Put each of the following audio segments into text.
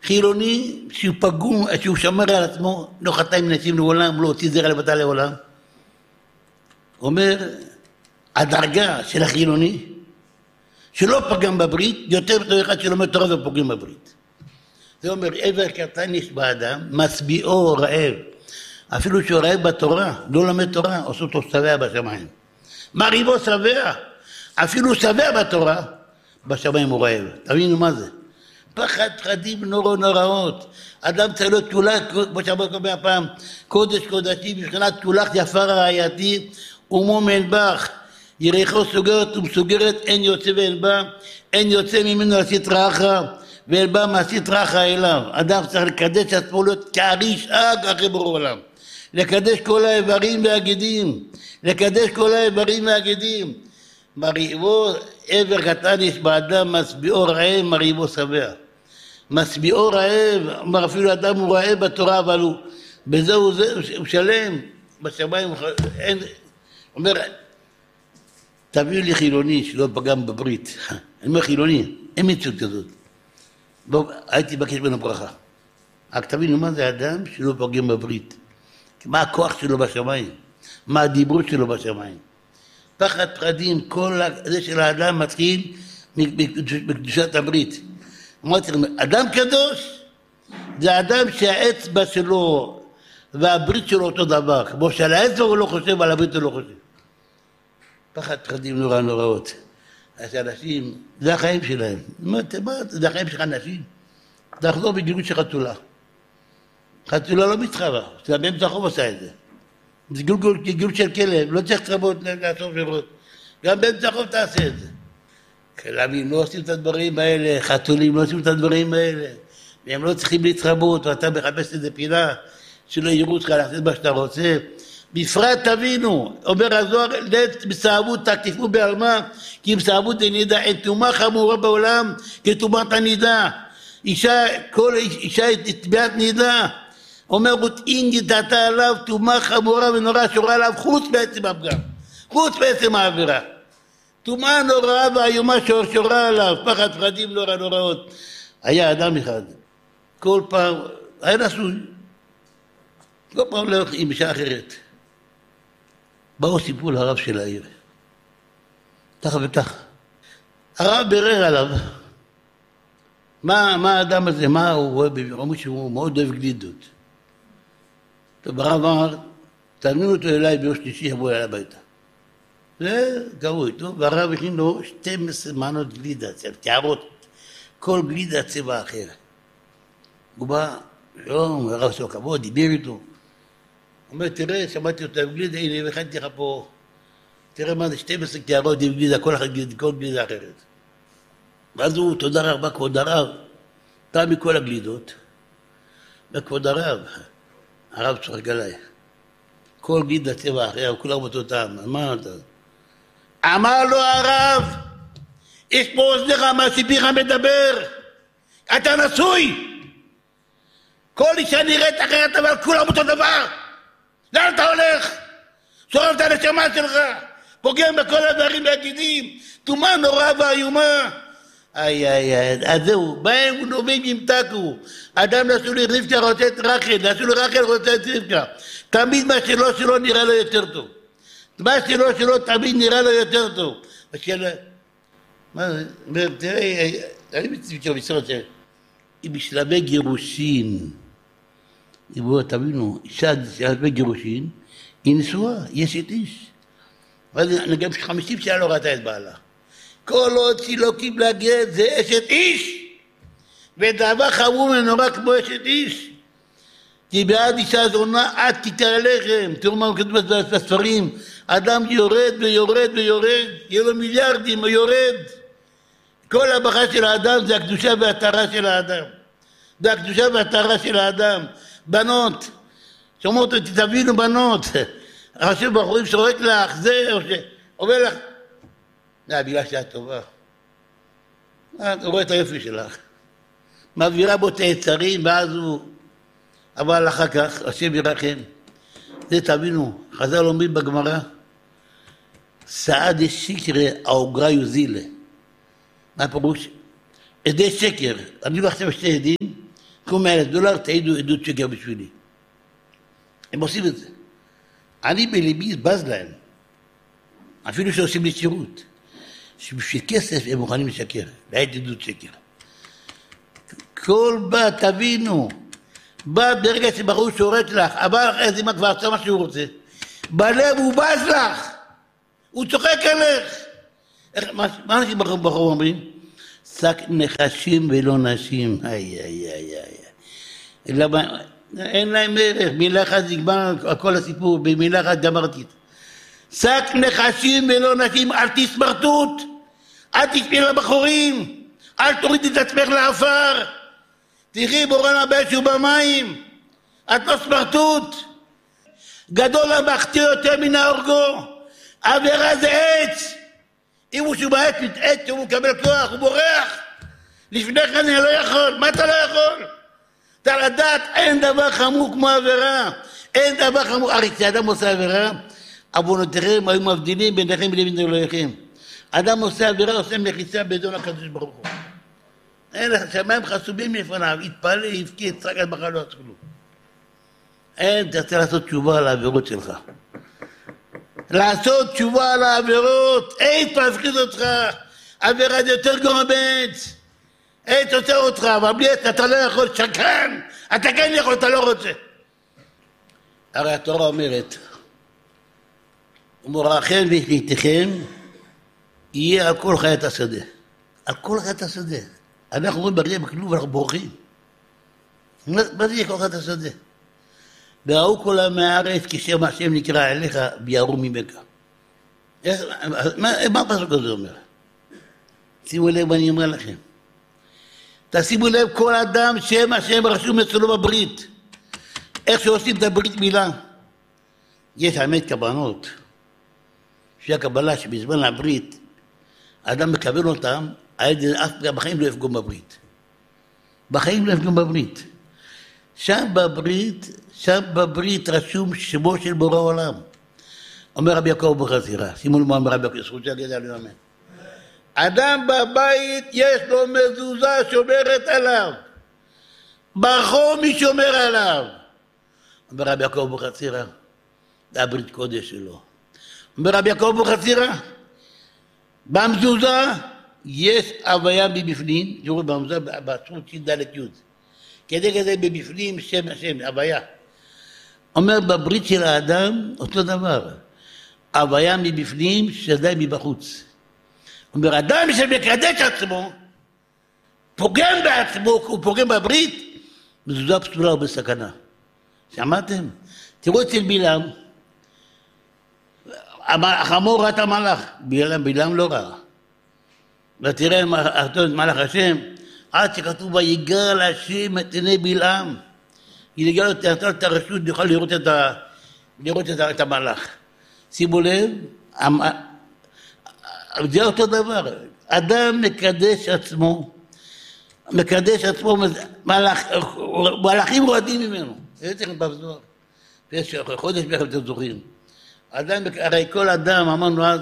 חילוני שהוא פגום, שהוא שמר על עצמו, לא חטא עם נשים לעולם, לא הוציא זרע לבטל לעולם. אומר, הדרגה של החילוני, שלא פגם בברית, יותר מתוך אחד שלומד תורה ופוגם בברית. זה אומר, עבר קטן יש באדם, משביעו רעב. אפילו שהוא רעב בתורה, לא למד תורה, עושה אותו שבע בשמיים. מרעיבו שבע, אפילו שבע בתורה, בשמיים הוא רעב. תבינו מה זה? פחד פחדים נוראות. אדם צריך להיות תולך, כמו שאמר כל פעם, קודש קודשי, מבחינת תולך יפה רעייתי, ומומן בך. יריחו סוגרת ומסוגרת, אין יוצא ואין בא, אין יוצא ממנו לסטרא אחרא, ואין בא מהסטרא אחרא אליו. אדם צריך לקדש עצמו להיות כאריש אג אחרי בורא עולם. לקדש כל האיברים והגידים, לקדש כל האיברים והגידים. מרעיבו עבר קטן יש באדם, משביעו רעב, מרעיבו שבע. משביעו רעב, אומר אפילו אדם הוא רעב בתורה, אבל הוא, בזה הוא שלם, בשמיים, אין, אומר, תביאו לי חילוני שלא פגם בברית. אני אומר חילוני, אין מציאות כזאת. הייתי בקש בין הברכה. רק תבינו מה זה אדם שלא פגם בברית. מה הכוח שלו בשמיים? מה הדיבור שלו בשמיים? פחד פחדים, כל זה של האדם מתחיל בקדושת הברית. אמרתי לכם, אדם קדוש זה אדם שהאצבע שלו והברית שלו אותו דבר. כמו שעל האצבע הוא לא חושב, על הברית הוא לא חושב. פחד פחדים נוראות. אז אנשים, זה החיים שלהם. זה החיים של אנשים. תחזור בגילות של חתולה. חתולה לא מתחרה, זה באמצע החוב עושה את זה. זה גילות של כלב, לא צריך לרבות לעשות שברות. גם באמצע החוב תעשה את זה. כלבים לא עושים את הדברים האלה, חתולים לא עושים את הדברים האלה. והם לא צריכים להתרבות, ואתה מחפש איזה פינה שלא יראו אותך לעשות מה שאתה רוצה. בפרט תבינו, אומר הזוהר, בסעבות תקטיפו בעלמה, כי בסעבות דנידה, אין תאומה חמורה בעולם כתאומת הנידה. כל אישה תביעת נידה. אומר רות אינגי דעתה עליו תאומה חמורה ונורא שורה עליו חוץ בעצם הפגם, חוץ בעצם העבירה. תאומה נוראה והיומה שורה עליו, פחד פחדים נוראות. היה אדם אחד, כל פעם, היה נשוי, כל פעם לא עם אישה אחרת. באו סיפור לרב של העיר. ככה וככה. הרב ברר עליו, מה האדם הזה, מה הוא אוהב, אמרו שהוא מאוד אוהב גלידות. טוב, הרב אמר, תזמינו אותו אליי ביום שלישי, יבוא אליי הביתה. זה קראו איתו, והרב הכין לו 12 מנות גלידה, תיארות, כל גלידה צבע אחר. הוא בא, שלום, הרב שלו כבוד, דיבר איתו. הוא אומר, תראה, שמעתי אותה בגלידה, הנה, הכנתי לך פה, תראה מה זה 12 תיארות עם גלידה, כל גלידה אחרת. ואז הוא, תודה רבה, כבוד הרב, פעם מכל הגלידות, וכבוד הרב צוחק עליי. כל גלידה צבע אחר, כולם אותו טעם, מה אתה? אמר לו הרב, יש פה אוזנך מה סיפיך מדבר, אתה נשוי. כל אישה נראית אחרת, אבל כולם אותו דבר. לאן אתה הולך? שורף את הנשמה שלך, פוגם בכל הדברים והגידים, תאומה נוראה ואיומה. אז זהו, בהם הוא נובעים ימתקו. אדם נשאו לי רבקה רוצה את רחל, נשאו לי רחל רוצה את רבקה. תמיד מה שלא נראה לו יותר טוב. מה שלא תמיד נראה לו יותר טוב. תראה, אני מצטער במשרות היא בשלבי גירושין. תבינו, אישה בשלבי גירושין, היא נשואה, יש את איש. ואז גם 50 שנה לא ראתה את בעלה. כל עוד שהיא לא קיבלה גט זה אשת איש, ודבר חמור ונורא כמו אשת איש. כי בעד אישה זונה עד כיכר לחם. תראו מה כתוב בספרים, אדם יורד ויורד ויורד, יהיה לו מיליארדים, הוא יורד. כל הברכה של האדם זה הקדושה והטהרה של האדם. זה הקדושה והטהרה של האדם. בנות, שאומרות, תבינו בנות, עכשיו בחורים שורק לך, זה, אומר לך, בגלל שאת טובה. הוא רואה את היופי שלך. מעבירה בו את היצרים, ואז הוא... אבל אחר כך, השם ירחם. זה תבינו, חז"ל אומרים בגמרא, סעד שקר האוגרה יוזילה. מה פירוש? עדי שקר. אני לא חושב שתי עדים, קחו $100, תעידו עדות שקר בשבילי. הם עושים את זה. אני בליבי בז להם. אפילו שעושים לי שירות. שבשביל כסף הם מוכנים לשקר, להעיד עדות שקר. כל בא, תבינו, בא ברגע שבחור שורט לך, הבא אחרי זה מה כבר עשה מה שהוא רוצה. בלב הוא בז לך, הוא צוחק עליך. מה אנשים בחור אומרים? שק נחשים ולא נשים, אין להם ערך, מילה אחת נגמר כל הסיפור, במילה אחת גמרתי. שק נחשים ולא נשים, אל תסמרטוט, אל תשפיע לבחורים, אל תוריד את עצמך לעפר, תראי בורא נבא שהוא במים, את לא סמרטוט, גדול המחטיא יותר מן ההורגו, עבירה זה עץ, אם הוא שהוא בעץ מתעץ, הוא מקבל כוח, הוא בורח, לפני כן אני לא יכול, מה אתה לא יכול? אתה לדעת, אין דבר חמור כמו עבירה, אין דבר חמור, הרי כשאדם עושה עבירה, עוונותיכם היו מבדילים ביניכם לבין אלוהיכם. אדם עושה עבירה, עושה מחיצה באדון הקדוש ברוך הוא. אין לך, שמיים חסומים לפניו, יתפלל, יבכה, יצחק עד מחר לא עשו. אין, אתה צריך לעשות תשובה על העבירות שלך. לעשות תשובה על העבירות, אין תפחיד אותך, עבירה זה יותר גרוע בעץ. אין תוצא אותך, אבל בלי עץ אתה לא יכול, שקרן, אתה כן יכול, אתה לא רוצה. הרי התורה אומרת, ומוראכם ושליחתכם יהיה על כל חיית השדה. על כל חיית השדה. אנחנו רואים ברגע בכלוב ואנחנו בורחים. מה זה יהיה כל חיית השדה? וראו כל עמי הארץ כשם השם נקרא אליך ויראו ממך. מה הפסוק הזה אומר? שימו לב מה אני אומר לכם. תשימו לב כל אדם שם השם רשום אצלו בברית. איך שעושים את הברית מילה. יש האמת כוונות. שהקבלה שבזמן הברית, האדם מקבל אותם, אף בחיים לא יפגום בברית. בחיים לא יפגום בברית. שם בברית רשום שמו של בורא עולם. אומר רבי יעקב אבוחצירא, שימו למה אומר רבי יעקב, זכות שיגיד עליו אמן. אדם בבית יש לו מזוזה שומרת עליו. ברחוב מי שומר עליו. אומר רבי יעקב אבוחצירא, זה הברית קודש שלו. אומר רבי יעקב אבוחצירא, במזוזה יש הוויה מבפנים, תראו במזוזה בעצרות ש"ד י' כדי כזה מבפנים שם השם, הוויה. אומר בברית של האדם אותו דבר, הוויה מבפנים שדי מבחוץ. אומר אדם שמקדש עצמו, פוגם בעצמו, הוא פוגם בברית, מזוזה פסולה ובסכנה. שמעתם? תראו אצל בלעם, החמור ראה את המלאך, בלעם לא ראה. ותראה מלאך השם, עד שכתוב ויגל השם את עיני בלעם. יגל לו את הרשות, יוכל לראות את המלאך. שימו לב, זה אותו דבר. אדם מקדש עצמו, מלאכים רועדים ממנו. זה צריך בזוהר. יש חודש בכם אתם זוכרים. הרי כל אדם, אמרנו אז,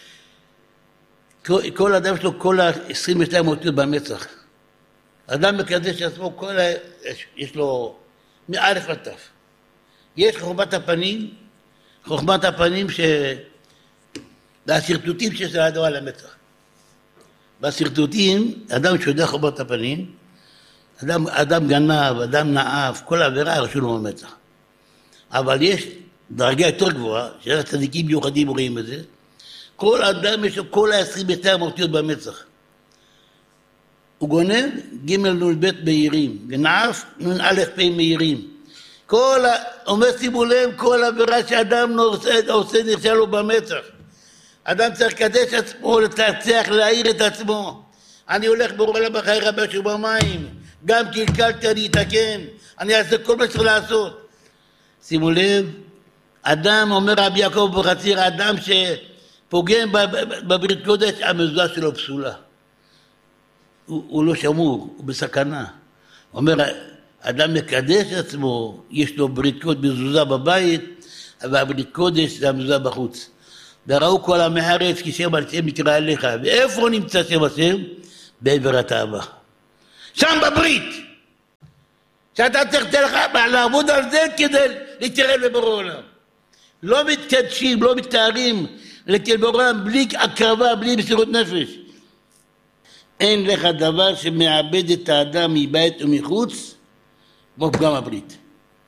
כל אדם יש לו כל ה-22 אותיות במצח. אדם מקדש עצמו, יש לו מאלף עד תף. יש חוכמת הפנים והשרטוטים שיש לאדם על המצח. בשרטוטים, אדם שיודע חוכמת הפנים, אדם גנב, אדם נאף, כל עבירה רשום לו במצח. אבל יש דרגה יותר גבוהה, שהצדיקים מיוחדים רואים את זה, כל אדם יש לו כל ה-22 אותיות במצח. הוא גונב ג' נ' ב' מהירים, ונעף נ' א' פ' מהירים. אומר שימו לב, כל עבירה שאדם עושה נרשם לו במצח. אדם צריך לקדש עצמו, לתעצח, להעיר את עצמו. אני הולך בורא בחיי רבי שהוא במים, גם קלקלתי אני אתקן, אני אעשה כל מה שצריך לעשות. שימו לב, אדם, אומר רבי יעקב אבוחצירא, אדם שפוגם בברית קודש, המזוזה שלו פסולה. הוא לא שמור, הוא בסכנה. אומר, אדם מקדש עצמו, יש לו ברית קודש מזוזה בבית, והברית קודש זה המזוזה בחוץ. וראו כל עמי הארץ כשם השם נקרא אליך. ואיפה נמצא שם השם? בעבר התאווה. שם בברית. שאתה צריך לעבוד על זה כדי להתקרב לבורא עולם. לא מתקדשים, לא מתארים לבורא עולם בלי הקרבה, בלי מסירות נפש. אין לך דבר שמאבד את האדם מבית ומחוץ, כמו פגם הברית.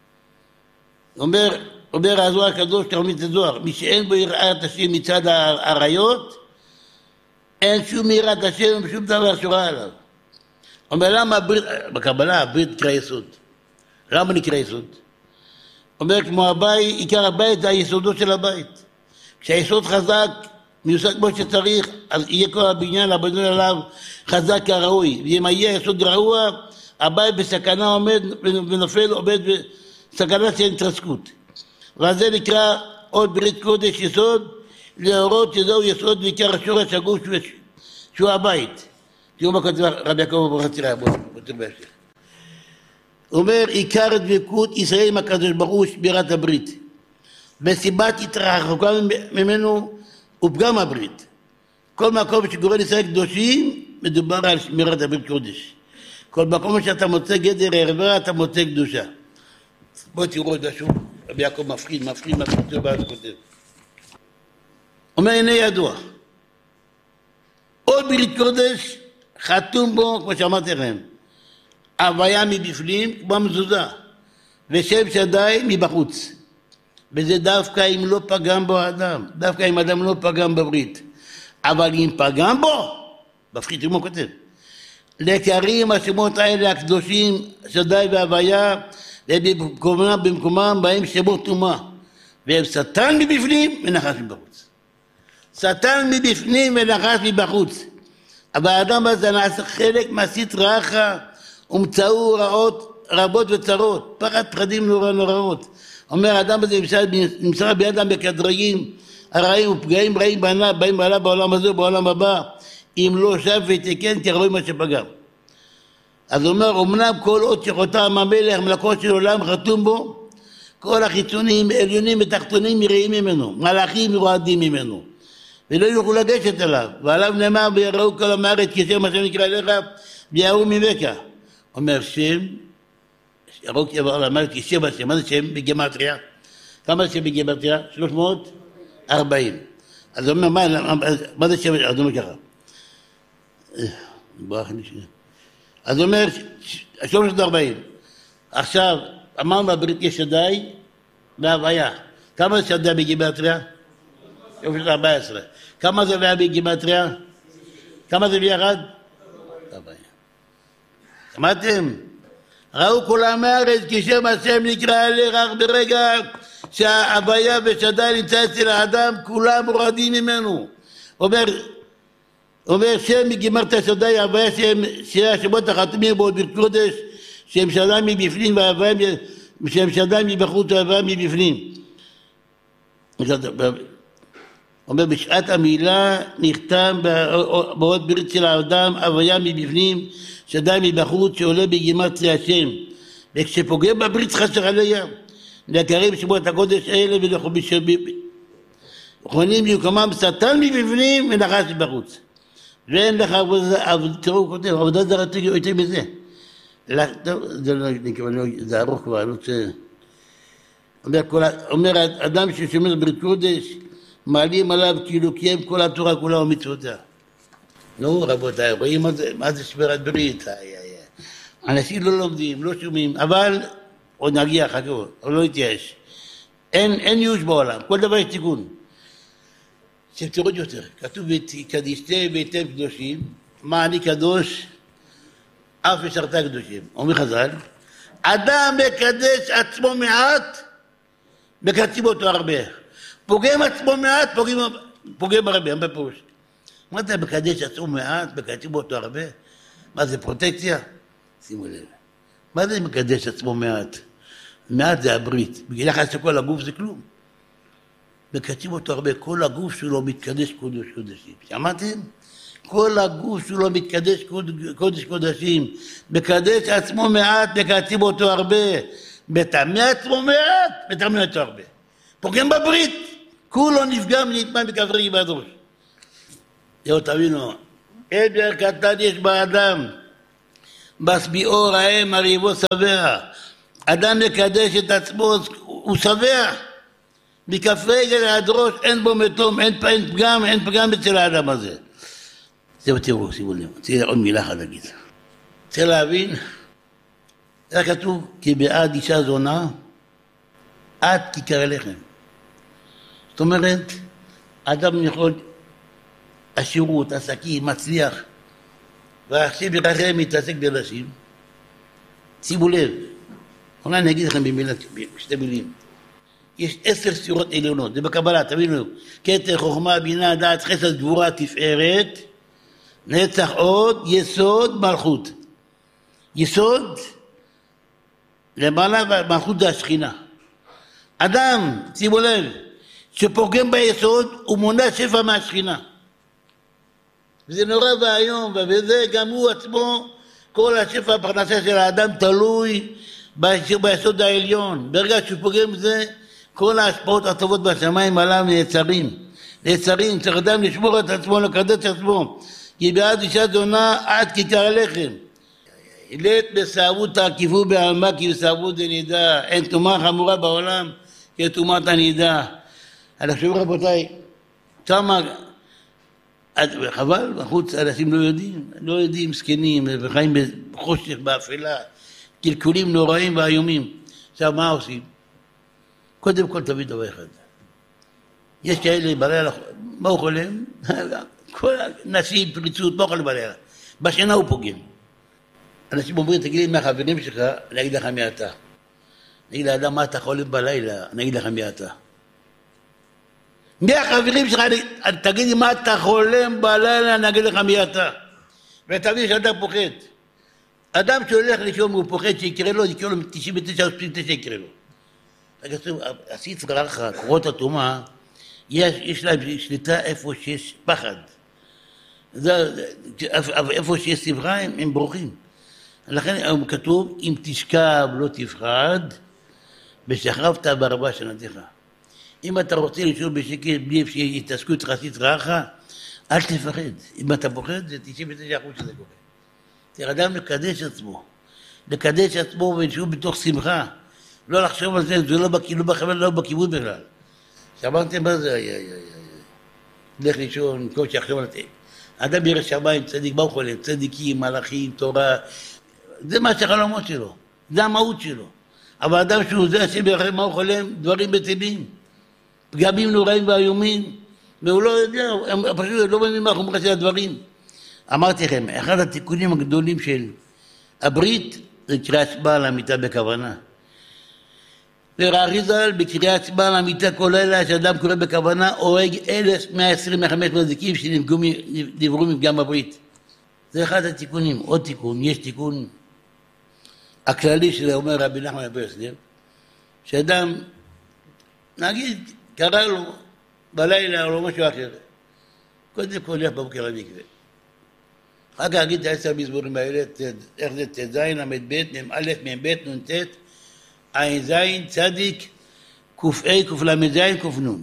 אומר הזוהר הקדוש, תלמיד הזוהר, מי שאין בו יראת השם מצד העריות, אין שום יראת השם ושום דבר שורה עליו. אומר למה הברית, בקבלה הברית נקרא יסוד. למה נקרא יסוד? אומר כמו הבית, עיקר הבית זה היסודות של הבית. כשהיסוד חזק, מיוסד כמו שצריך, אז יהיה כל הבניין, הבניין עליו חזק כראוי. ואם יהיה יסוד רעוע, הבית בסכנה עומד ונופל, עומד בסכנה של התרסקות. ואז זה נקרא עוד ברית קודש יסוד, להורות שזהו יסוד ועיקר השורש הגוף שהוא הבית. תראו מה כותב רבי יעקב אבוחצירא צירה, בואו תראה. הוא אומר, עיקר דבקות ישראל עם הקדוש ברוך הוא שמירת הברית. בסיבת התרחקה ממנו הוא פגם הברית. כל מקום שקורא לישראל קדושים, מדובר על שמירת הברית קודש. כל מקום שאתה מוצא גדר ערווה, אתה מוצא קדושה. בואו תראו את זה שוב, רבי יעקב מפחיד, זה בא וכותב. אומר, הנה ידוע. עוד ברית קודש חתום בו, כמו שאמרתי לכם, הוויה מבפנים כמו המזוזה, ושם שדי מבחוץ. וזה דווקא אם לא פגם בו האדם, דווקא אם האדם לא פגם בברית. אבל אם פגם בו, בפחית כמו כותב, לקרים השמות האלה הקדושים, שדי והוויה, ובמקומם בהם שמות טומאה. והם שטן מבפנים ונחש מבחוץ. שטן מבפנים ונחש מבחוץ. אבל האדם הזה נעשה חלק מהסטרא אחרא, ומצאו רעות רבות וצרות, פחד פחדים נוראות. אומר האדם הזה נמצא בידם בקדריים הרעים ופגעים רעים באים בעלה בעולם הזה ובעולם הבא, אם לא שב ותקן כראוי מה שפגם. אז הוא אומר, אמנם כל עוד שחותם המלך מלכות של עולם חתום בו, כל החיצונים עליונים ותחתונים יראים ממנו, מלאכים ירועדים ממנו, ולא יוכלו לגשת אליו, ועליו נאמר ויראו כל עם הארץ כשם השם נקרא אליך ויראו ממך. אומר שם, ירוק יבוא למערכת כשם השם, מה זה שם בגימטריה? כמה זה שם בגימטריה? 340. אז הוא אומר, מה זה שם? אז הוא אומר ככה. אז הוא אומר 340. עכשיו, אמרנו בברית יש שדי והוויה. כמה זה שדי בגימטריה? 314. כמה זה הוויה בגימטריה? כמה זה ביחד? הוויה. שמעתם? ראו כולם הארץ כשם השם נקרא אליך, אך ברגע שההוויה ושדי נמצא אצל האדם, כולם מורדים ממנו. אומר שם מגימטריה שדי, ההוויה שהשמות החתומים בו בקודש, שהם שדי מבפנים וההוויה שהם שדי מבחוץ וההוויה מבפנים. אומר בשעת המילה נחתם באות ברית של האדם, ההוויה מבפנים שדי מבחוץ שעולה בגימטריה השם, וכשפוגם בברית חסר עליה להקריב שמות הקודש האלה ולכונים במקומם שטן מבפנים ונחש מבחוץ. ואין לך תראו הוא כותב, עבודה זרה יותר מזה. זה ארוך כבר, אני רוצה... אומר אדם ששומר ברית קודש מעלים עליו כאילו קיים כל התורה כולה ומצוותיה. נו רבותיי, רואים מה זה שמירת ברית? אנשים לא לומדים, לא שומעים, אבל עוד נגיע חכו, אבל לא יתייאש. אין ייאוש בעולם, כל דבר יש תיקון. שתראו יותר, כתוב קדישתם ואתם קדושים, מה אני קדוש? אף ישרת קדושים. אומר חז"ל, אדם מקדש עצמו מעט, מקדשים אותו הרבה. פוגם עצמו מעט, פוגם הרבה, מה פירוש? מה אתה מקדש עצמו מעט, מקדשים אותו הרבה? מה זה פרוטקציה? שימו לב. מה זה מקדש עצמו מעט? מעט זה הברית. בגלל יחס שכל הגוף זה כלום. מקדשים אותו הרבה, כל הגוף שלו מתקדש קודש קודשים. שמעתם? כל הגוף שלו מתקדש קודש קודשים. מקדש עצמו מעט, מקדשים אותו הרבה. מטמא עצמו מעט, מטמא אותו הרבה. פוגם בברית. כולו נפגע ונטמא בכברי בדרוש. זהו תבינו, עדר קטן יש באדם, בשביעו ראה מרהיבו שבע. אדם מקדש את עצמו, הוא שבע. מכף רגל עד ראש אין בו מתום, אין פגם אצל האדם הזה. זהו, תראו, שימו לב, צריך עוד מילה אחת להגיד. צריך להבין, זה כתוב, כי בעד אישה זונה, עד כיכר לחם. זאת אומרת, אדם יכול, השירות, עסקים, מצליח, והחשיב ירחם מתעסק בנשים. שימו לב, אולי אני אגיד לכם בשתי מילים. יש 10 ספירות עליונות, זה בקבלה, תבינו, כתר, חוכמה, בינה, דעת, חסד, גבורה, תפארת, נצח עוד, יסוד, מלכות. יסוד, למעלה, והמלכות זה השכינה. אדם, שימו לב, שפוגם ביסוד, הוא מונע שפע מהשכינה. וזה נורא והיום, וזה גם הוא עצמו, כל השפע הפרנסה של האדם תלוי ביסוד העליון. ברגע שהוא פוגם בזה, כל ההשפעות הטובות בשמיים עליו נעצרים, צריך אדם לשמור את עצמו, לקדש את עצמו. כי בעד אישה זונה עד כיכר לחם. הילת בסעבות תעקיפו בעלמה כי בסעבות דנידה. אין תאומה חמורה בעולם כתאומת הנידה. אז עכשיו רבותיי, שמה, חבל, בחוץ אנשים לא יודעים, זקנים, וחיים בחושך, באפלה, קלקולים נוראים ואיומים. עכשיו מה עושים? קודם כל תביא דבר אחד. יש כאלה בלילה, מה הוא חולם? כל נשיא, פריצות, מה הוא חולם בלילה? בשינה הוא פוגם. אנשים אומרים, תגיד לי מהחברים שלך, אני אגיד לך מי אתה. נגיד לאדם, מה אתה חולם בלילה? אני אגיד לך מי אתה. מי החברים שלך, תגיד לי מה אתה חולם בלילה, אני אגיד לך מי אתה. ותבין שאדם פוחד. אדם שהולך לישון והוא פוחד שיקרה לו, יקרה לו 99.9 יקרה לו. עשית רחה, קורות התאומה, יש להם שליטה איפה שיש פחד. איפה שיש שמחה הם ברוכים. לכן כתוב, אם תשכב לא תפחד, ושכבת בערבה שנתך. אם אתה רוצה לישון בשקט בלי שיתעסקו איתך עשית רחה, אל תפחד. אם אתה פוחד, זה 99% שזה קורה. תראה, אדם לקדש עצמו ולשוב בתוך שמחה. לא לחשוב על זה, זה לא בכיוון בכלל. שמעתם מה זה? לך לישון, כל שיחשוב על זה. אדם ירא שמיים, צדיק, מה הוא חולם? צדיקים, מלאכים, תורה. זה מה שהחלומות שלו, זה המהות שלו. אבל אדם שהוא זה השם ירחם, מה הוא חולם? דברים בטלים, פגמים נוראים ואיומים, והוא לא יודע, הם פשוט לא מבינים מה חומרה של הדברים. אמרתי לכם, אחד התיקונים הגדולים של הברית, זה קריאת שמע על המיטה בכוונה. והאריז"ל בקריאת שמע על המיטה כל לילה שאדם קורא בכוונה הורג 1,125 מזיקים שנדברו מפגם הברית. זה אחד התיקונים. עוד תיקון, יש תיקון הכללי שזה אומר רבי נחמן מברסלב, שאדם, נגיד, קרא לו בלילה או לא משהו אחר, קודם כל ילך בבוקר למקווה. אחר כך אגיד את 10 מזמורים האלה, איך זה ט"ז, ל"ב, מ"א, מ"ב, נ"ט, ע"ז, צדיק, ק"ה, קל"ז, ק"נ.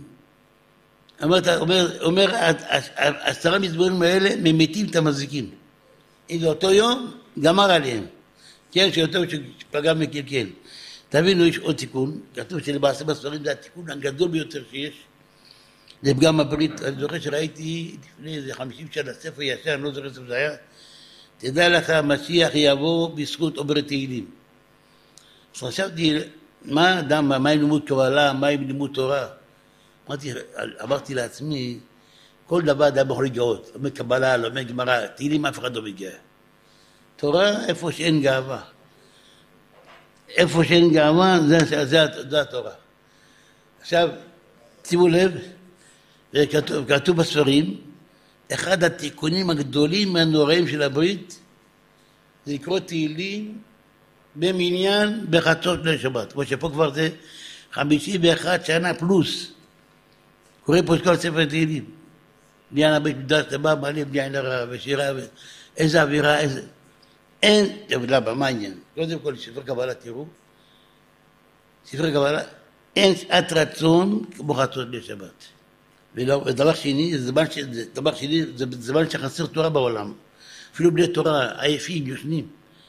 אומר, 10 מזמורים האלה ממיתים את המזיקים. אם זה אותו יום, גמר עליהם. כן, שאותו שפגע מקלקל. תבינו, יש עוד תיקון, כתוב שלמעשה בספרים זה התיקון הגדול ביותר שיש, לפגם הברית. אני זוכר שראיתי לפני איזה 50 שנה ספר ישר, אני לא זוכר ספר זה היה, תדע לך, המשיח יבוא בזכות עובר תהילים. אז חשבתי, מה אדם, מה עם לימוד קבלה, מה עם לימוד תורה? אמרתי לעצמי, כל דבר אדם יכול לגאות, לומד קבלה, לומד גמרא, תהילים אף אחד לא מגיע. תורה, איפה שאין גאווה. איפה שאין גאווה, זה התורה. עכשיו, שימו לב, כתוב בספרים, אחד התיקונים הגדולים והנוראים של הברית, זה לקרוא תהילים במניין בחצות ליל שבת. כמו שפה כבר זה 51 שנה פלוס. קורא פה את כל ספר תהילים. בניין הבית מקדש לבא, מעלה בלי עין הרע ושירה, איזה אווירה, איזה... אין, למה, מה העניין? קודם כל, ספר קבלה, תראו. ספר קבלה, אין שעת רצון כמו חצות ליל שבת. ודבר שני, זה זמן שחסר תורה בעולם. אפילו בלי תורה, עייפים, יושנים.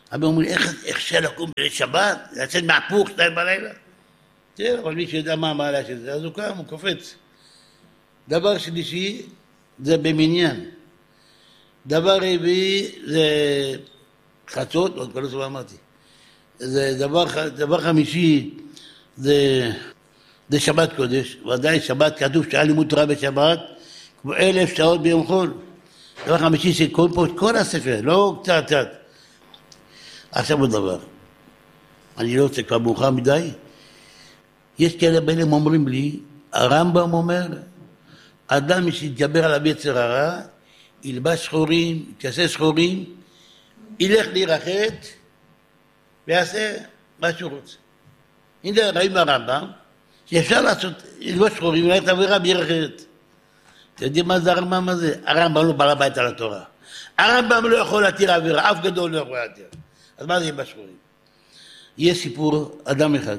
אבל אומרים, איך אפשר לקום בשבת? לצאת מהפוך 2 בלילה? תראה, אבל מי שיודע מה המעלה של זה, אז הוא קם, הוא קופץ. דבר שלישי, זה במניין. דבר רביעי, זה חצות, עוד כל הזמן אמרתי. זה דבר חמישי, זה שבת קודש. ודאי שבת כתוב שהיה לימוד תורה בשבת, כמו 1,000 שעות ביום חול. דבר חמישי שקוראים פה את כל הספר, לא קצת. עכשיו עוד דבר. אני לא רוצה כבר מאוחר מדי. יש כאלה בין אומרים לי, הרמב"ם אומר, אדם שיתגבר על היצר הרע, ילבש שחורים, יכסה שחורים, ילך להירחץ, ויעשה מה שהוא רוצה. הנה ראינו הרמב"ם, שאפשר לעשות, ללבוש שחורים, וללכת עבירה בירחץ. אתה יודעים מה זה הרמב"ם הזה? הרמב"ם לא בעל הבית על התורה. הרמב"ם לא יכול להתיר עבירה, אף גדול לא יכול להתיר. אז מה זה ילבש שחורים? יש סיפור, אדם אחד,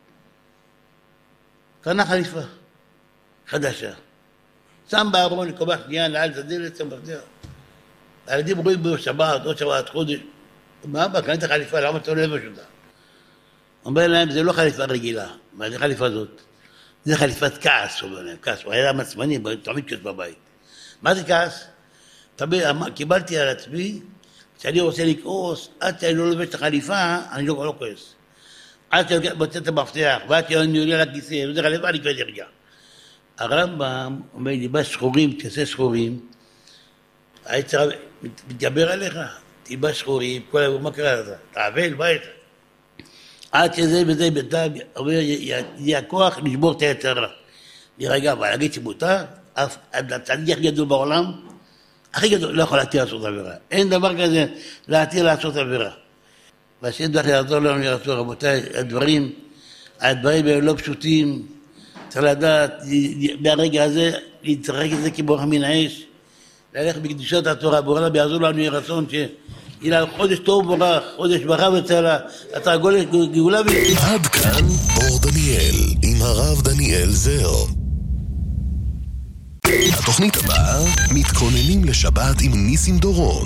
קנה חליפה חדשה, שם בארון, לקומה שנייה, נעל את הדלת, שם בחדיה. הילדים רואים בשבת, עוד שבת, חודש. מה אבא, קנית חליפה, למה אתה לא לבש אותה? אומר להם, זה לא חליפה רגילה. מה זה חליפה זאת? זה חליפת כעס, אומר להם, כעס. הוא היה מצמני, תמיד כעס בבית. מה זה כעס? קיבלתי על עצמי, כשאני רוצה לכעוס, עד שאני לא לובש את החליפה, אני לא כועס. עד שאני מוצא את המפתח, ועד שאני עולה לכיסא, וזה חליפה, אני כבר נרגע. הרמב"ם אומר לי, בא שחורים, תעשה שחורים, היצר מתגבר עליך, תלבש שחורים, כל היום, מה קרה לזה? תעבל, בית. עד שזה וזה בינתיים, אומר, יהיה הכוח לשבור את היצר. רגע, אבל להגיד שמותר, הצדיק הכי גדול בעולם, הכי גדול, לא יכול להתיר לעשות עבירה. אין דבר כזה להתיר לעשות עבירה. והשם דרך יעזור לנו יעזור, רבותיי, הדברים האלה לא פשוטים, צריך לדעת, מהרגע הזה, להתרחק את זה כבורח מן האש, ללכת בקדושת התורה, בורא ביעזור לנו יהיה רצון שיהיה לנו חודש טוב וברך, חודש ברכה וצהלה, התרגולת גאולה עד כאן אור דניאל, עם הרב דניאל זר. התוכנית הבאה, מתכוננים לשבת עם ניסים דורון.